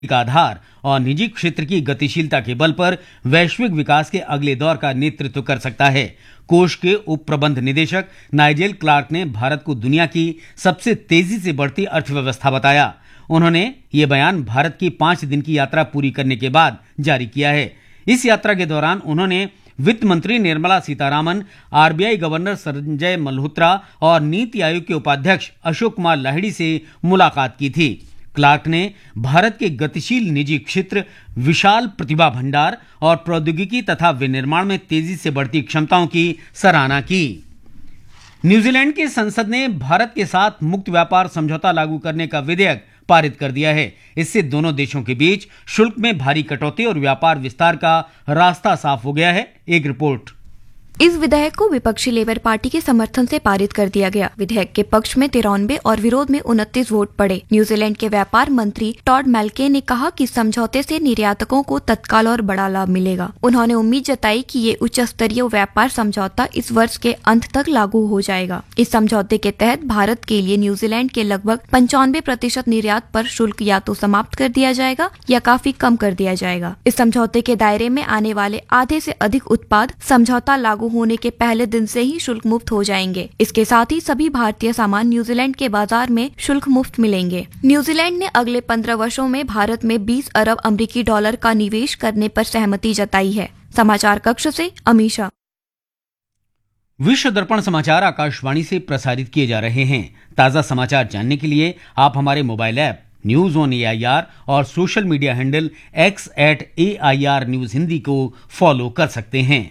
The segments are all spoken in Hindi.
का आधार और निजी क्षेत्र की गतिशीलता के बल पर वैश्विक विकास के अगले दौर का नेतृत्व कर सकता है। कोष के उप प्रबंध निदेशक नाइजेल क्लार्क ने भारत को दुनिया की सबसे तेजी से बढ़ती अर्थव्यवस्था बताया। उन्होंने ये बयान भारत की 5 दिन की यात्रा पूरी करने के बाद जारी किया है। इस यात्रा के दौरान उन्होंने वित्त मंत्री निर्मला सीतारामन, आरबीआई गवर्नर संजय मल्होत्रा और नीति आयोग के उपाध्यक्ष अशोक कुमार लाहिड़ी से मुलाकात की थी। क्लार्क ने भारत के गतिशील निजी क्षेत्र, विशाल प्रतिभा भंडार और प्रौद्योगिकी तथा विनिर्माण में तेजी से बढ़ती क्षमताओं की सराहना की। न्यूजीलैंड की संसद ने भारत के साथ मुक्त व्यापार समझौता लागू करने का विधेयक पारित कर दिया है। इससे दोनों देशों के बीच शुल्क में भारी कटौती और व्यापार विस्तार का रास्ता साफ हो गया है। एक रिपोर्ट। इस विधेयक को विपक्षी लेबर पार्टी के समर्थन से पारित कर दिया गया। विधेयक के पक्ष में 93 और विरोध में 29 वोट पड़े। न्यूजीलैंड के व्यापार मंत्री टॉड मैल्के ने कहा कि समझौते से निर्यातकों को तत्काल और बड़ा लाभ मिलेगा। उन्होंने उम्मीद जताई कि ये उच्च स्तरीय व्यापार समझौता इस वर्ष के अंत तक लागू हो जाएगा। इस समझौते के तहत भारत के लिए न्यूजीलैंड के लगभग 95% निर्यात पर शुल्क या तो समाप्त कर दिया जाएगा या काफी कम कर दिया जाएगा। इस समझौते के दायरे में आने वाले आधे से अधिक उत्पाद समझौता लागू होने के पहले दिन से ही शुल्क मुक्त हो जाएंगे। इसके साथ ही सभी भारतीय सामान न्यूजीलैंड के बाजार में शुल्क मुक्त मिलेंगे। न्यूजीलैंड ने अगले 15 वर्षों में भारत में 20 अरब अमेरिकी डॉलर का निवेश करने पर सहमति जताई है। समाचार कक्ष से अमीशा। विश्व दर्पण समाचार आकाशवाणी से प्रसारित किए जा रहे हैं। ताजा समाचार जानने के लिए आप हमारे mobile app news on AIR और social media handle X@AIR news Hindi को फॉलो कर सकते हैं।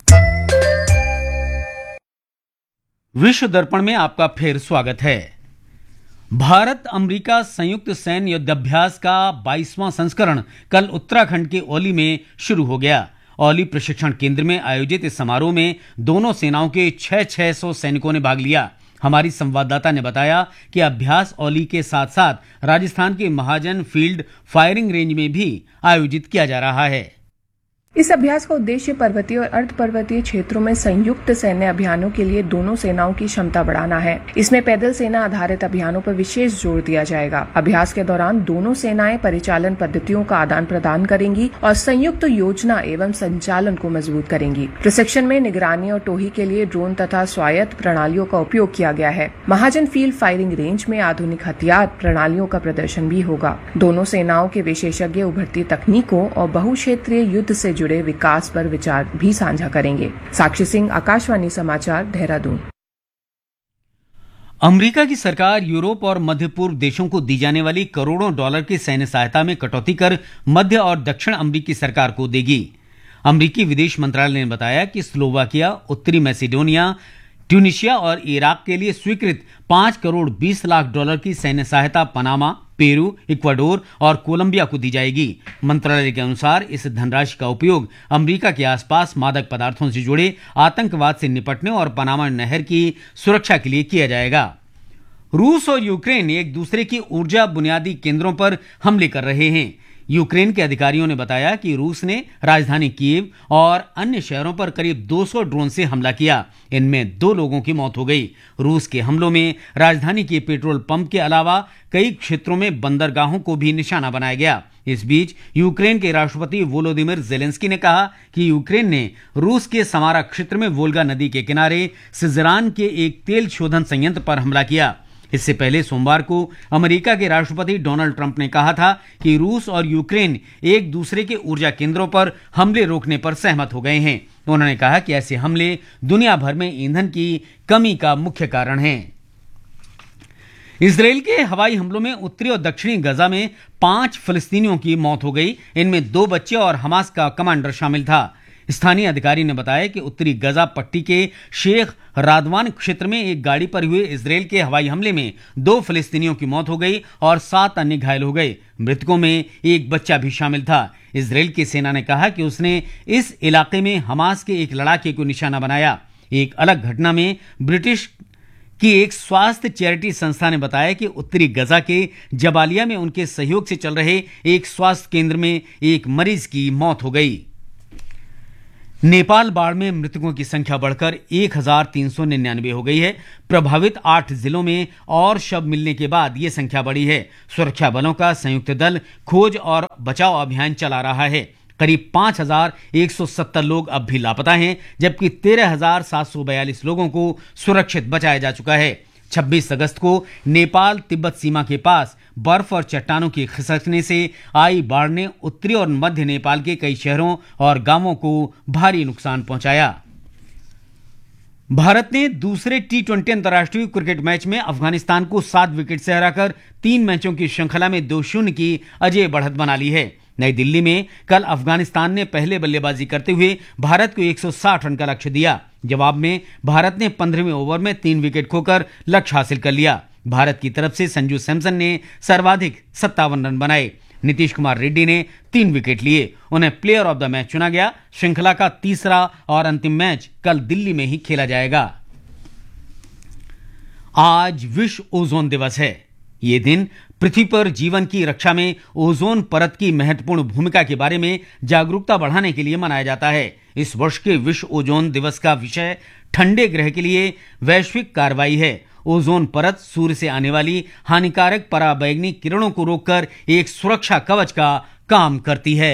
विश्व दर्पण में आपका फिर स्वागत है। भारत अमेरिका संयुक्त सैन्य युद्धाभ्यास का 22वां संस्करण कल उत्तराखंड के औली में शुरू हो गया। औली प्रशिक्षण केंद्र में आयोजित इस समारोह में दोनों सेनाओं के 600 सैनिकों ने भाग लिया। हमारी संवाददाता ने बताया कि अभ्यास औली के साथ साथ राजस्थान के महाजन फील्ड फायरिंग रेंज में भी आयोजित किया जा रहा है। इस अभ्यास का उद्देश्य पर्वतीय और अर्ध पर्वतीय क्षेत्रों में संयुक्त सैन्य अभियानों के लिए दोनों सेनाओं की क्षमता बढ़ाना है। इसमें पैदल सेना आधारित अभियानों पर विशेष जोर दिया जाएगा। अभ्यास के दौरान दोनों सेनाएं परिचालन पद्धतियों का आदान प्रदान करेंगी और संयुक्त योजना एवं संचालन को मजबूत करेंगी। प्रशिक्षण में निगरानी और टोही के लिए ड्रोन तथा स्वायत्त प्रणालियों का उपयोग किया गया है। महाजन फील्ड फायरिंग रेंज में आधुनिक हथियार प्रणालियों का प्रदर्शन भी होगा। दोनों सेनाओं के विशेषज्ञ उभरती तकनीकों और बहुक्षेत्रीय युद्ध से जुड़े विकास पर विचार भी साझा करेंगे। साक्षी सिंह, आकाशवाणी समाचार, देहरादून। अमेरिका की सरकार यूरोप और मध्य पूर्व देशों को दी जाने वाली करोड़ों डॉलर की सैन्य सहायता में कटौती कर मध्य और दक्षिण अमेरिकी सरकार को देगी। अमेरिकी विदेश मंत्रालय ने बताया कि स्लोवाकिया, उत्तरी मैसेडोनिया, ट्यूनीशिया और इराक के लिए स्वीकृत 5 करोड़ 20 लाख डॉलर की सैन्य सहायता पनामा, पेरू, इक्वाडोर और कोलंबिया को दी जाएगी। मंत्रालय के अनुसार इस धनराशि का उपयोग अमेरिका के आसपास मादक पदार्थों से जुड़े आतंकवाद से निपटने और पनामा नहर की सुरक्षा के लिए किया जाएगा। रूस और यूक्रेन एक दूसरे की ऊर्जा बुनियादी केंद्रों पर हमले कर रहे हैं। यूक्रेन के अधिकारियों ने बताया कि रूस ने राजधानी कीव और अन्य शहरों पर करीब 200 ड्रोन से हमला किया। इनमें 2 लोगों की मौत हो गई। रूस के हमलों में राजधानी के पेट्रोल पंप के अलावा कई क्षेत्रों में बंदरगाहों को भी निशाना बनाया गया। इस बीच यूक्रेन के राष्ट्रपति वोलोदिमिर जेलेंस्की ने कहा कि यूक्रेन ने रूस के समारा क्षेत्र में वोल्गा नदी के किनारे सिजरान के एक तेल शोधन संयंत्र पर हमला किया। इससे पहले सोमवार को अमेरिका के राष्ट्रपति डोनाल्ड ट्रंप ने कहा था कि रूस और यूक्रेन एक दूसरे के ऊर्जा केंद्रों पर हमले रोकने पर सहमत हो गए हैं। उन्होंने कहा कि ऐसे हमले दुनिया भर में ईंधन की कमी का मुख्य कारण हैं। इजरायल के हवाई हमलों में उत्तरी और दक्षिणी गजा में 5 फिलिस्तीनियों की मौत हो गई। इनमें 2 बच्चे और हमास का कमांडर शामिल था। स्थानीय अधिकारी ने बताया कि उत्तरी गजा पट्टी के शेख रादवान क्षेत्र में एक गाड़ी पर हुए इजरायल के हवाई हमले में 2 फिलिस्तीनियों की मौत हो गई और 7 अन्य घायल हो गए। मृतकों में एक बच्चा भी शामिल था। इजरायल की सेना ने कहा कि उसने इस इलाके में हमास के एक लड़ाके को निशाना बनाया। एक अलग घटना में ब्रिटिश की एक स्वास्थ्य चैरिटी संस्था ने बताया कि उत्तरी गजा के जबालिया में उनके सहयोग से चल रहे एक स्वास्थ्य केंद्र में एक मरीज की मौत हो गई। नेपाल बाढ़ में मृतकों की संख्या बढ़कर 1399 हो गई है। प्रभावित 8 जिलों में और शव मिलने के बाद ये संख्या बढ़ी है। सुरक्षा बलों का संयुक्त दल खोज और बचाव अभियान चला रहा है। करीब 5170 लोग अब भी लापता हैं, जबकि 13,742 लोगों को सुरक्षित बचाया जा चुका है। 26 अगस्त को नेपाल तिब्बत सीमा के पास बर्फ और चट्टानों के खिसकने से आई बाढ़ ने उत्तरी और मध्य नेपाल के कई शहरों और गांवों को भारी नुकसान पहुंचाया। भारत ने दूसरे T20 अंतर्राष्ट्रीय क्रिकेट मैच में अफगानिस्तान को 7 विकेट से हराकर 3 मैचों की श्रृंखला में 2-0 की अजेय बढ़त बना ली है। नई दिल्ली में कल अफगानिस्तान ने पहले बल्लेबाजी करते हुए भारत को 160 रन का लक्ष्य दिया। जवाब में भारत ने 15वें ओवर में 3 विकेट खोकर लक्ष्य हासिल कर लिया। भारत की तरफ से संजू सैमसन ने सर्वाधिक 57 रन बनाए। नीतीश कुमार रेड्डी ने 3 विकेट लिए। उन्हें प्लेयर ऑफ द मैच चुना गया। श्रृंखला का तीसरा और अंतिम मैच कल दिल्ली में ही खेला जाएगा। आज विश्व ओजोन दिवस है। ये दिन पृथ्वी पर जीवन की रक्षा में ओजोन परत की महत्वपूर्ण भूमिका के बारे में जागरूकता बढ़ाने के लिए मनाया जाता है। इस वर्ष के विश्व ओजोन दिवस का विषय ठंडे ग्रह के लिए वैश्विक कार्रवाई है। ओजोन परत सूर्य से आने वाली हानिकारक पराबैंगनी किरणों को रोककर एक सुरक्षा कवच का काम करती है।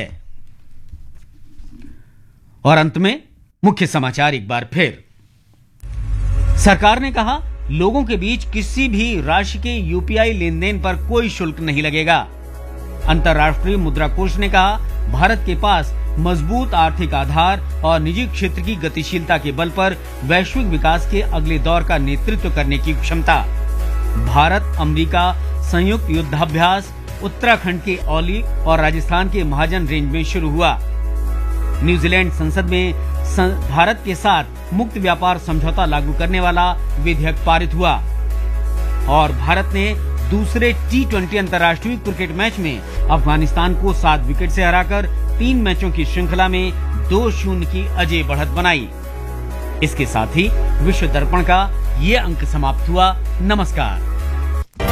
और अंत में मुख्य समाचार एक बार फिर। सरकार ने कहा, लोगों के बीच किसी भी राशि के यूपीआई लेन देन पर कोई शुल्क नहीं लगेगा। अंतर्राष्ट्रीय मुद्रा कोष ने कहा, भारत के पास मजबूत आर्थिक आधार और निजी क्षेत्र की गतिशीलता के बल पर वैश्विक विकास के अगले दौर का नेतृत्व करने की क्षमता। भारत अमेरिका संयुक्त युद्धाभ्यास उत्तराखंड के औली और राजस्थान के महाजन रेंज में शुरू हुआ। न्यूजीलैंड संसद में भारत के साथ मुक्त व्यापार समझौता लागू करने वाला विधेयक पारित हुआ। और भारत ने दूसरे T20 अंतर्राष्ट्रीय क्रिकेट मैच में अफगानिस्तान को 7 विकेट से हराकर 3 मैचों की श्रृंखला में 2-0 की अजेय बढ़त बनाई। इसके साथ ही विश्व दर्पण का ये अंक समाप्त हुआ। नमस्कार।